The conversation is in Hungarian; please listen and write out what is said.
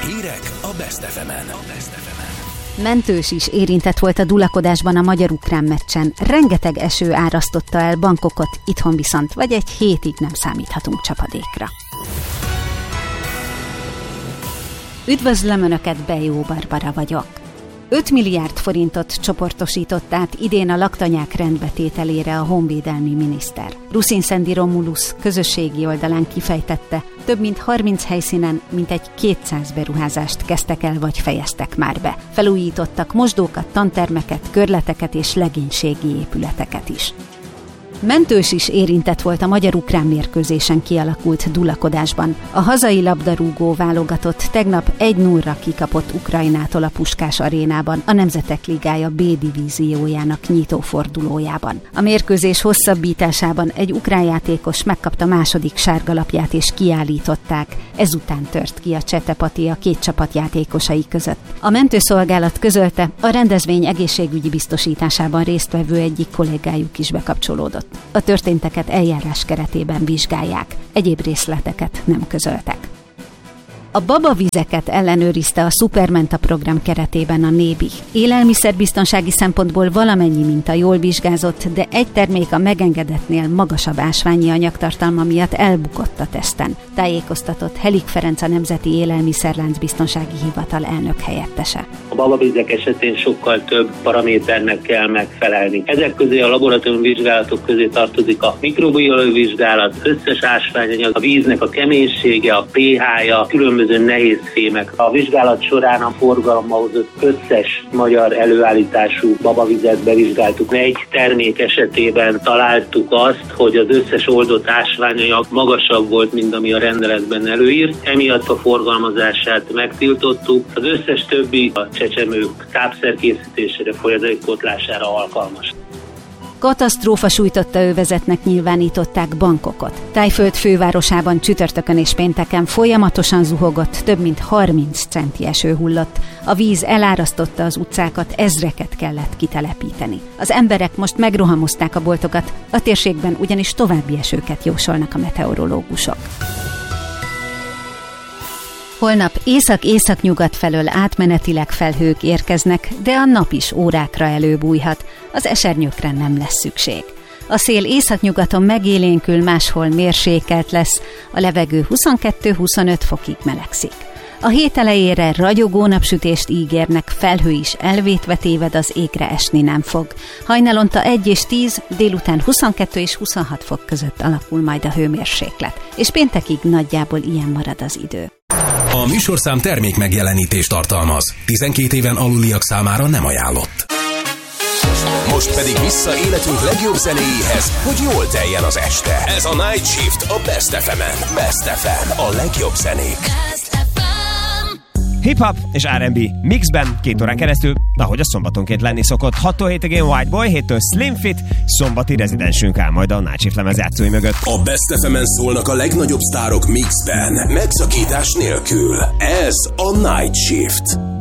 Hírek a Best FM-en. Mentős is érintett volt a dulakodásban a magyar-ukrán meccsen. Rengeteg eső árasztotta el Bangkokot, itthon viszont vagy egy hétig nem számíthatunk csapadékra. Üdvözlöm Önöket, Bejó Barbara vagyok. 5 milliárd forintot csoportosított át idén a laktanyák rendbetételére a honvédelmi miniszter. Ruszinszendi Romulus közösségi oldalán kifejtette, több mint 30 helyszínen mintegy 200 beruházást kezdtek el vagy fejeztek már be. Felújítottak mosdókat, tantermeket, körleteket és legénységi épületeket is. Mentős is érintett volt a magyar-ukrán mérkőzésen kialakult dulakodásban. A hazai labdarúgó válogatott tegnap 1-0-ra kikapott Ukrajnától a Puskás arénában, a Nemzetek Ligája B divíziójának nyitófordulójában. A mérkőzés hosszabbításában egy ukrán játékos megkapta második sárgalapját és kiállították. Ezután tört ki a csetepati a két csapat játékosai között. A mentőszolgálat közölte, a rendezvény egészségügyi biztosításában résztvevő egyik kollégájuk is bekapcsolódott. A történteket eljárás keretében vizsgálják, egyéb részleteket nem közöltek. A babavizeket ellenőrizte a Supermenta program keretében a NÉBI. Élelmiszerbiztonsági szempontból valamennyi minta jól vizsgázott, de egy termék a megengedetnél magasabb ásványi anyagtartalma miatt elbukott a teszten, tájékoztatott Helik Ferenc, a Nemzeti Élelmiszerláncbiztonsági Hivatal elnök helyettese. A babavizek esetén sokkal több paraméternek kell megfelelni. Ezek közé a laboratóriumi vizsgálatok közé tartozik a mikrobiológiai vizsgálat, összes ásványanyag, a víznek a keménysége, a pH-ja, különböző nehéz fémek. A vizsgálat során a forgalomba hozott összes magyar előállítású babavizet bevizsgáltuk. Egy termék esetében találtuk azt, hogy az összes oldott ásványanyag magasabb volt, mint ami a rendeletben előírt. Emiatt a forgalmazását megtiltottuk. Az összes többi a csecsemők tápszerkészítésére, folyadékpótlására alkalmas. Katasztrófa sújtotta övezetnek nyilvánították Bangkokot. Tájföld fővárosában csütörtökön és pénteken folyamatosan zuhogott, több mint 30 centi eső hullott. A víz elárasztotta az utcákat, ezreket kellett kitelepíteni. Az emberek most megrohamozták a boltokat, a térségben ugyanis további esőket jósolnak a meteorológusok. Holnap észak-északnyugat felől átmenetileg felhők érkeznek, de a nap is órákra előbújhat, az esernyőkre nem lesz szükség. A szél északnyugaton megélénkül, máshol mérsékelt lesz, a levegő 22-25 fokig melegszik. A hét elejére ragyogó napsütést ígérnek, felhő is elvétve téved, az égre esni nem fog. Hajnalonta 1 és 10, délután 22 és 26 fok között alakul majd a hőmérséklet, és péntekig nagyjából ilyen marad az idő. A műsorszám termék megjelenítést tartalmaz. 12 éven aluliak számára nem ajánlott. Most pedig vissza életünk legjobb zenéjéhez, hogy jól teljen az este. Ez a Night Shift a Best FM-en. Best FM, a legjobb zenék. Hip-hop és R&B mixben 2 órán keresztül, ahogy a szombatonként lenni szokott. 6-tól 7-ig White Boy, 7-től Slim Fit, szombati rezidensünk áll majd a Night Shift lemezjátszói mögött. A Best FM-en szólnak a legnagyobb sztárok mixben, megszakítás nélkül. Ez a Night Shift.